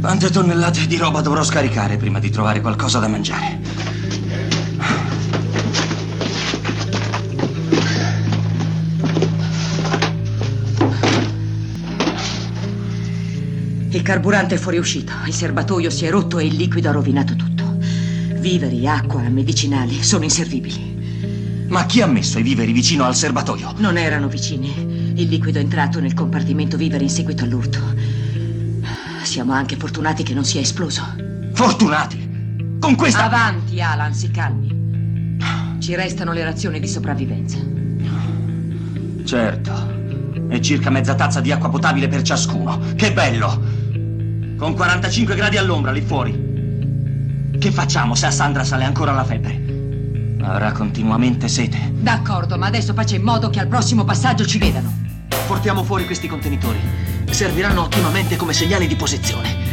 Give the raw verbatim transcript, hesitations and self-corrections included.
Quante tonnellate di roba dovrò scaricare prima di trovare qualcosa da mangiare? Il carburante è fuoriuscito, il serbatoio si è rotto e il liquido ha rovinato tutto. Viveri, acqua, medicinali sono inservibili. Ma chi ha messo i viveri vicino al serbatoio? Non erano vicini. Il liquido è entrato nel compartimento viveri in seguito all'urto. Siamo anche fortunati che non sia esploso. Fortunati? Con questa... Avanti, Alan, si calmi. Ci restano le razioni di sopravvivenza. Certo. E circa mezza tazza di acqua potabile per ciascuno. Che bello! Con quarantacinque gradi all'ombra lì fuori. Che facciamo se a Sandra sale ancora la febbre? Avrà continuamente sete. D'accordo, ma adesso faccia in modo che al prossimo passaggio ci vedano. Portiamo fuori questi contenitori. Serviranno ottimamente come segnali di posizione.